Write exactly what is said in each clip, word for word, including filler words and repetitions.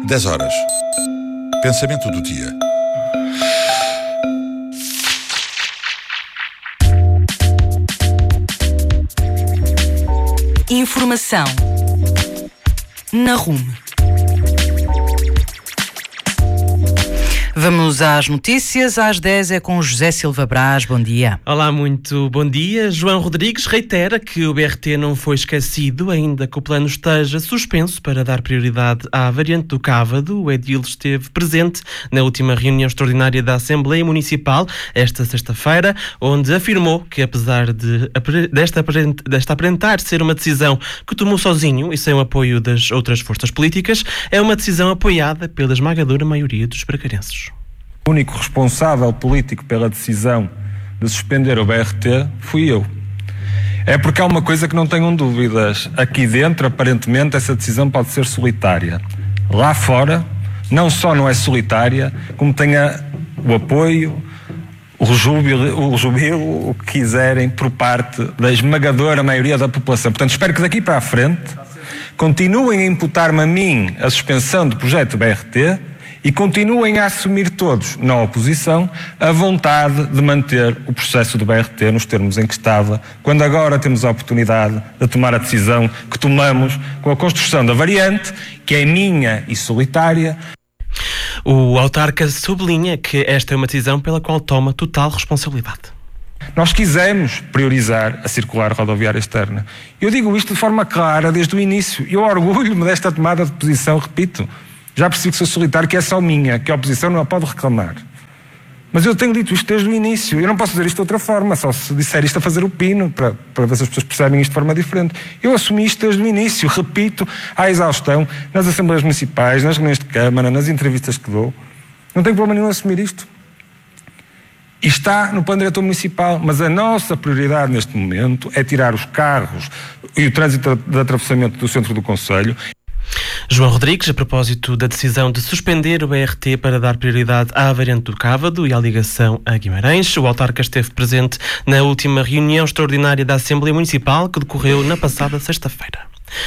dez horas. Pensamento do dia. Informação na Rume. Vamos às notícias, às dez é com José Silva Brás. Bom dia. Olá, muito bom dia. João Rodrigues reitera que o B R T não foi esquecido, ainda que o plano esteja suspenso para dar prioridade à variante do Cávado. O edil esteve presente na última reunião extraordinária da Assembleia Municipal, esta sexta-feira, onde afirmou que, apesar de desta, desta aparentar ser uma decisão que tomou sozinho e sem o apoio das outras forças políticas, é uma decisão apoiada pela esmagadora maioria dos bracarenses. O único responsável político pela decisão de suspender o B R T fui eu. É porque há uma coisa que não tenham dúvidas. Aqui dentro, aparentemente, essa decisão pode ser solitária. Lá fora, não só não é solitária, como tem a, o apoio, o júbilo, o júbilo, o que quiserem, por parte da esmagadora maioria da população. Portanto, espero que daqui para a frente continuem a imputar-me a mim a suspensão do projeto B R T e continuem a assumir todos, na oposição, a vontade de manter o processo do B R T nos termos em que estava, quando agora temos a oportunidade de tomar a decisão que tomamos com a construção da variante, que é minha e solitária. O autarca sublinha que esta é uma decisão pela qual toma total responsabilidade. Nós quisemos priorizar a circular rodoviária externa. Eu digo isto de forma clara desde o início. Eu orgulho-me desta tomada de posição, repito. Já percebi que sou solitário, que é só minha, que a oposição não a pode reclamar. Mas eu tenho dito isto desde o início. Eu não posso dizer isto de outra forma, só se disser isto a fazer o pino, para, para ver se as pessoas percebem isto de forma diferente. Eu assumi isto desde o início, repito, à exaustão, nas assembleias municipais, nas reuniões de Câmara, nas entrevistas que dou. Não tenho problema nenhum em assumir isto. E está no plano diretor municipal, mas a nossa prioridade neste momento é tirar os carros e o trânsito de atravessamento do centro do concelho. João Rodrigues, a propósito da decisão de suspender o B R T para dar prioridade à variante do Cávado e à ligação a Guimarães, o autarca esteve presente na última reunião extraordinária da Assembleia Municipal que decorreu na passada sexta-feira.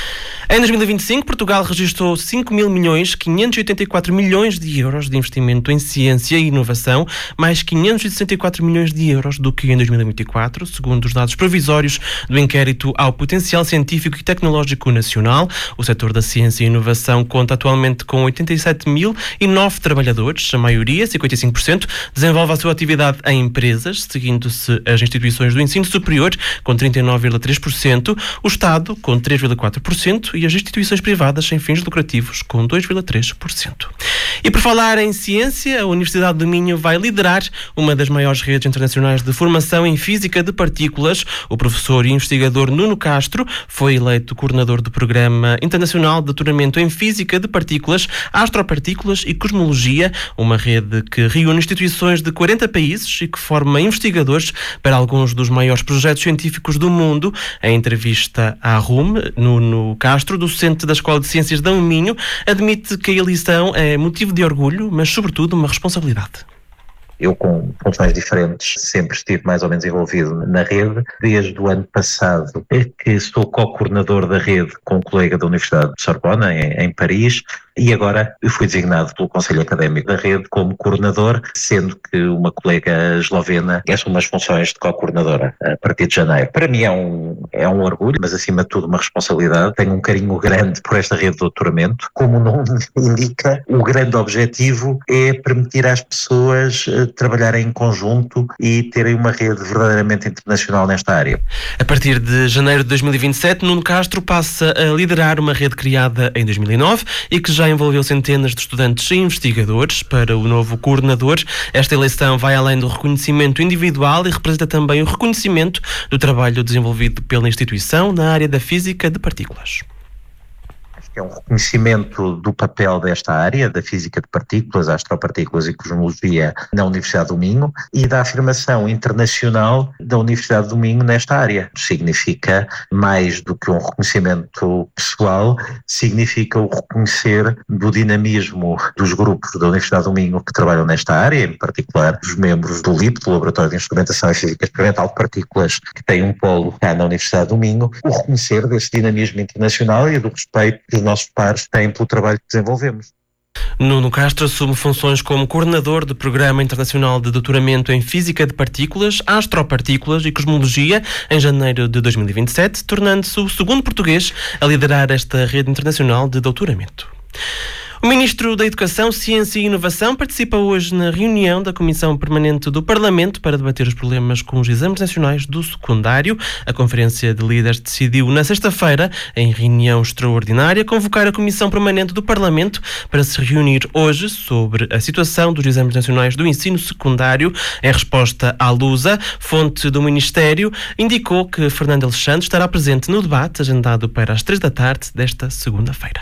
Em dois mil e vinte e cinco, Portugal registrou cinco mil milhões quinhentos e oitenta e quatro milhões de euros de investimento em ciência e inovação, mais quinhentos e sessenta e quatro milhões de euros do que em dois mil e vinte e quatro, segundo os dados provisórios do inquérito ao potencial científico e tecnológico nacional. O setor da ciência e inovação conta atualmente com oitenta e sete mil e nove trabalhadores, a maioria, cinquenta e cinco por cento, desenvolve a sua atividade em empresas, seguindo-se as instituições do ensino superior, com trinta e nove vírgula três por cento, o Estado, com três vírgula quatro por cento, e as instituições privadas sem fins lucrativos, com dois vírgula três por cento. E por falar em ciência, a Universidade do Minho vai liderar uma das maiores redes internacionais de formação em física de partículas. O professor e investigador Nuno Castro foi eleito coordenador do Programa Internacional de Doutoramento em Física de Partículas, Astropartículas e Cosmologia, uma rede que reúne instituições de quarenta países e que forma investigadores para alguns dos maiores projetos científicos do mundo. Em entrevista à Rume, Nuno Castro, docente da Escola de Ciências de Minho, admite que a eleição é motivo de orgulho, mas sobretudo uma responsabilidade. Eu, com funções diferentes, sempre estive mais ou menos envolvido na rede. Desde o ano passado é que sou co-coordenador da rede com um colega da Universidade de Sorbonne, em, em Paris, e agora eu fui designado pelo Conselho Académico da rede como coordenador, sendo que uma colega eslovena assume as funções de co-coordenadora a partir de janeiro. Para mim é um, é um orgulho, mas acima de tudo uma responsabilidade. Tenho um carinho grande por esta rede de doutoramento. Como o nome indica, o grande objetivo é permitir às pessoas trabalharem em conjunto e terem uma rede verdadeiramente internacional nesta área. A partir de janeiro de dois mil e vinte e sete, Nuno Castro passa a liderar uma rede criada em dois mil e nove e que já envolveu centenas de estudantes e investigadores. Para o novo coordenador, esta eleição vai além do reconhecimento individual e representa também o reconhecimento do trabalho desenvolvido pela instituição na área da física de partículas. É um reconhecimento do papel desta área, da física de partículas, astropartículas e cosmologia na Universidade do Minho e da afirmação internacional da Universidade do Minho nesta área. Significa mais do que um reconhecimento pessoal, significa o reconhecer do dinamismo dos grupos da Universidade do Minho que trabalham nesta área, em particular os membros do L I P, do Laboratório de Instrumentação e Física Experimental de Partículas, que tem um polo cá na Universidade do Minho, o reconhecer desse dinamismo internacional e do respeito que os nossos pares têm pelo trabalho que desenvolvemos. Nuno Castro assume funções como coordenador do Programa Internacional de Doutoramento em Física de Partículas, Astropartículas e Cosmologia em janeiro de dois mil e vinte e sete, tornando-se o segundo português a liderar esta rede internacional de doutoramento. O Ministro da Educação, Ciência e Inovação participa hoje na reunião da Comissão Permanente do Parlamento para debater os problemas com os exames nacionais do secundário. A Conferência de Líderes decidiu na sexta-feira, em reunião extraordinária, convocar a Comissão Permanente do Parlamento para se reunir hoje sobre a situação dos exames nacionais do ensino secundário. Em resposta à Lusa, fonte do Ministério indicou que Fernando Alexandre estará presente no debate agendado para as três da tarde desta segunda-feira.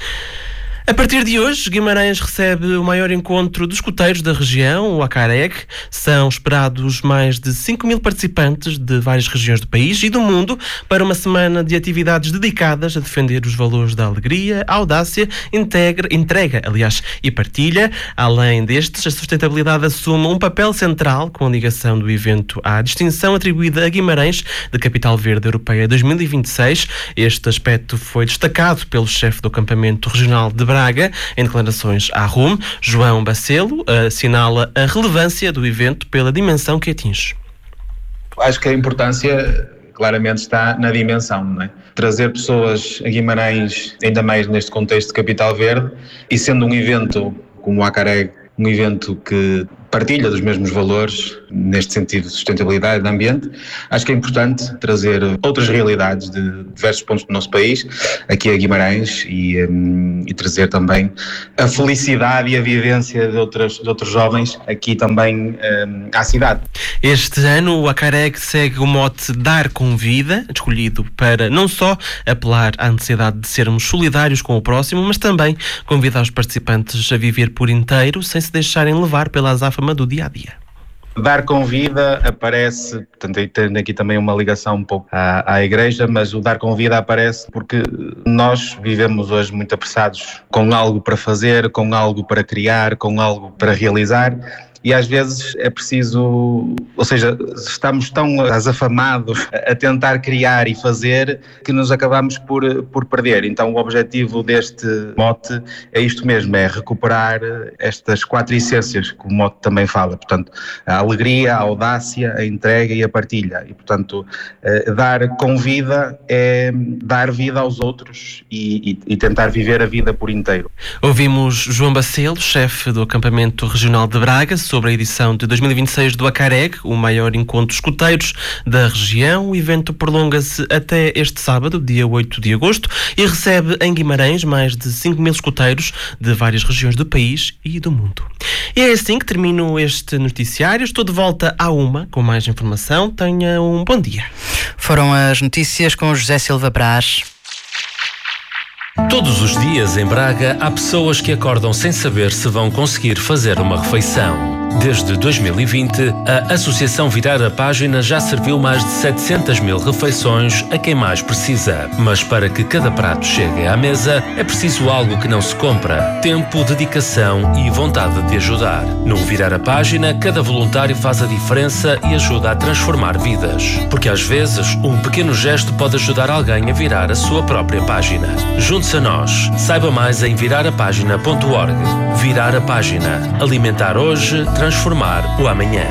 A partir de hoje, Guimarães recebe o maior encontro dos escuteiros da região, o Acareg. São esperados mais de cinco mil participantes de várias regiões do país e do mundo para uma semana de atividades dedicadas a defender os valores da alegria, audácia, integra, entrega, aliás, e partilha. Além destes, a sustentabilidade assume um papel central com a ligação do evento à distinção atribuída a Guimarães de Capital Verde Europeia dois mil e vinte e seis. Este aspecto foi destacado pelo chefe do acampamento regional de Braga. Em declarações à R U M, João Bacelo assinala a relevância do evento pela dimensão que atinge. Acho que a importância claramente está na dimensão, não é? Trazer pessoas a Guimarães, ainda mais neste contexto de Capital Verde, e sendo um evento como o Acareg, um evento que partilha dos mesmos valores, neste sentido de sustentabilidade e de ambiente, acho que é importante trazer outras realidades de diversos pontos do nosso país, aqui a Guimarães, e, um, e trazer também a felicidade e a vivência de, outras, de outros jovens aqui também um, à cidade. Este ano o Acareg segue o mote Dar com Vida, escolhido para não só apelar à necessidade de sermos solidários com o próximo, mas também convidar os participantes a viver por inteiro, sem se deixarem levar pela azáfama do dia-a-dia. Dar com vida aparece, portanto, tendo aqui também uma ligação um pouco à, à igreja, mas o dar com vida aparece porque nós vivemos hoje muito apressados, com algo para fazer, com algo para criar, com algo para realizar. E às vezes é preciso, ou seja, estamos tão azafamados a tentar criar e fazer que nos acabamos por, por perder. Então o objetivo deste mote é isto mesmo, é recuperar estas quatro essências que o mote também fala. Portanto, a alegria, a audácia, a entrega e a partilha. E portanto, dar com vida é dar vida aos outros e, e, e tentar viver a vida por inteiro. Ouvimos João Bacelo, chefe do acampamento regional de Braga, sobre a edição de dois mil e vinte e seis do Acareg, o maior encontro de escuteiros da região. O evento prolonga-se até este sábado, dia oito de agosto, e recebe em Guimarães mais de cinco mil escuteiros de várias regiões do país e do mundo. E é assim que termino este noticiário. Estou de volta à uma com mais informação. Tenha um bom dia. Foram as notícias com José Silva Brás. Todos os dias em Braga há pessoas que acordam sem saber se vão conseguir fazer uma refeição. Desde dois mil e vinte, a Associação Virar a Página já serviu mais de setecentas mil refeições a quem mais precisa. Mas para que cada prato chegue à mesa, é preciso algo que não se compra: tempo, dedicação e vontade de ajudar. No Virar a Página, cada voluntário faz a diferença e ajuda a transformar vidas. Porque às vezes, um pequeno gesto pode ajudar alguém a virar a sua própria página. Junte-se a nós. Saiba mais em virar a página ponto org. Virar a Página. Alimentar hoje, transformar o amanhã.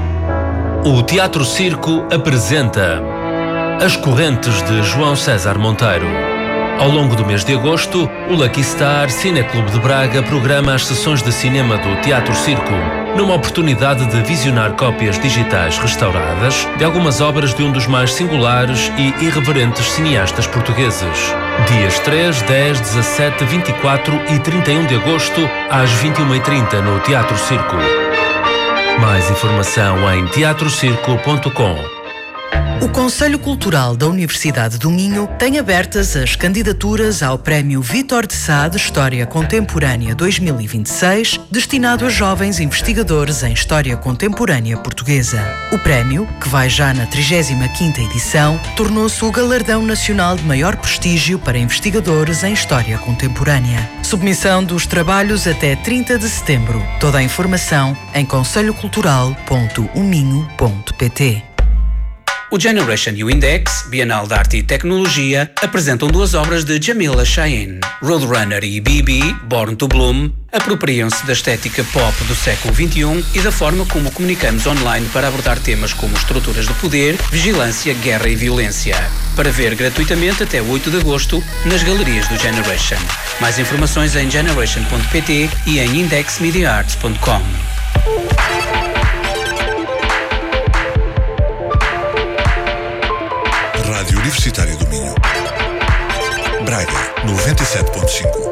O Teatro Circo apresenta As Correntes de João César Monteiro. Ao longo do mês de agosto, o Lucky Star Cineclube de Braga programa as sessões de cinema do Teatro Circo, numa oportunidade de visionar cópias digitais restauradas de algumas obras de um dos mais singulares e irreverentes cineastas portugueses. Dias três, dez, dezassete, vinte e quatro e trinta e um de agosto, às vinte e uma e trinta no Teatro Circo. Mais informação em teatro circo ponto com. O Conselho Cultural da Universidade do Minho tem abertas as candidaturas ao Prémio Vítor de Sá de História Contemporânea dois mil e vinte e seis, destinado a jovens investigadores em História Contemporânea Portuguesa. O prémio, que vai já na trigésima quinta edição, tornou-se o galardão nacional de maior prestígio para investigadores em História Contemporânea. Submissão dos trabalhos até trinta de setembro. Toda a informação em conselho cultural ponto uminho ponto pt. O Generation e o Index, Bienal de Arte e Tecnologia, apresentam duas obras de Jamila Shahin. Roadrunner e B B, Born to Bloom, apropriam-se da estética pop do século vinte e um e da forma como comunicamos online para abordar temas como estruturas de poder, vigilância, guerra e violência. Para ver gratuitamente até oito de agosto nas galerias do Generation. Mais informações em generation ponto pt e em index media arts ponto com. Rádio Universitária do Minho. Braga, noventa e sete ponto cinco.